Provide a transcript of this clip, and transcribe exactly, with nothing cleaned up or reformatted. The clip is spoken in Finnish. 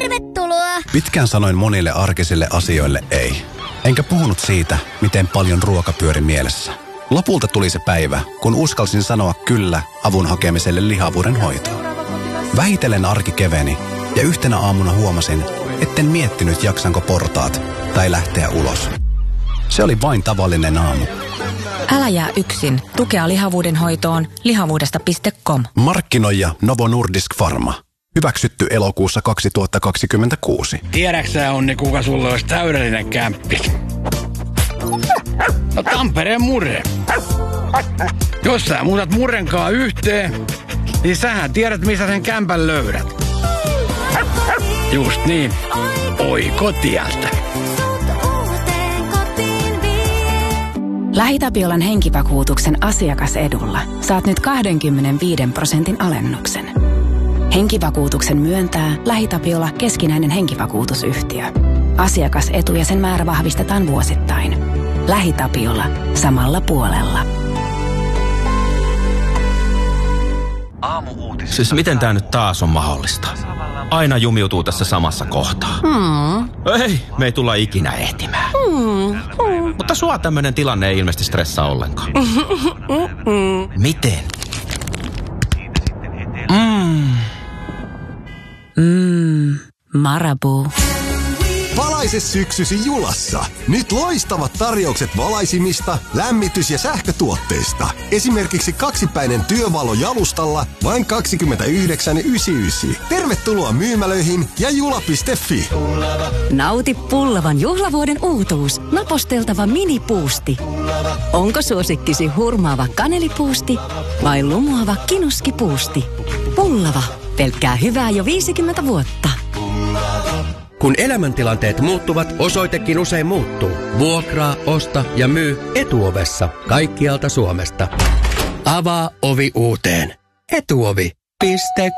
Tervetuloa! Pitkään sanoin monille arkisille asioille ei. Enkä puhunut siitä, miten paljon ruoka pyöri mielessä. Lopulta tuli se päivä, kun uskalsin sanoa kyllä avun hakemiselle lihavuuden hoitoon. Vähitellen arki keveni ja yhtenä aamuna huomasin, etten miettinyt jaksanko portaat tai lähteä ulos. Se oli vain tavallinen aamu. Älä jää yksin. Tukea lihavuuden hoitoon lihavuudesta piste com. Markkinoija Novo Nordisk Pharma. Hyväksytty elokuussa kaksituhattakaksikymmentäkuusi. Tiedäksä, Onni, kuka sulle olisi täydellinen kämppis? No Tampereen Murre. Jos sä muutat Murrenkaan yhteen, niin sähän tiedät, missä sen kämpän löydät. Just niin. Oikotieltä. LähiTapiolan henkivakuutuksen asiakasedulla saat nyt kaksikymmentäviisi prosentin alennuksen. Henkivakuutuksen myöntää LähiTapiola keskinäinen henkivakuutusyhtiö. Asiakasetu ja sen määrä vahvistetaan vuosittain. LähiTapiola. Samalla puolella. Siis miten tää nyt taas on mahdollista? Aina jumiutuu tässä samassa kohtaa. Hmm. Ei, me ei tulla ikinä ehtimään. Hmm. Hmm. Mutta sua tämmönen tilanne ei ilmeisesti stressaa ollenkaan. Miten? Mm. Mm. Marabu. Valaise syksysi Julassa. Nyt loistavat tarjoukset valaisimista, lämmitys- ja sähkötuotteista. Esimerkiksi kaksipäinen työvalo jalustalla vain kaksikymmentäyhdeksän pilkku yhdeksänkymmentäyhdeksän. Tervetuloa myymälöihin ja jula piste fi. Nauti Pullavan juhlavuoden uutuus. Naposteltava minipuusti. Onko suosikkisi hurmaava kanelipuusti vai lumoava kinuskipuusti? Pullava. Pelkkää hyvää jo viisikymmentä vuotta. Kun elämäntilanteet muuttuvat, osoitekin usein muuttuu. Vuokraa, osta ja myy Etuovessa kaikkialta Suomesta. Avaa ovi uuteen. Etuovi piste